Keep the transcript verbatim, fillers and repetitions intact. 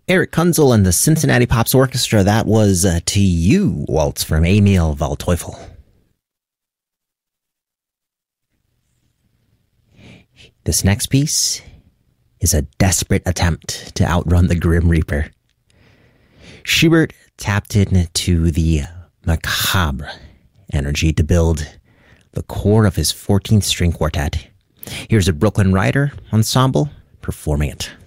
Eric Kunzel and the Cincinnati Pops Orchestra. That was uh, To You, waltz from Emil Waldteufel. This next piece is a desperate attempt to outrun the Grim Reaper. Schubert tapped into the macabre energy to build the core of his fourteenth string quartet. Here's a Brooklyn Rider ensemble performing it.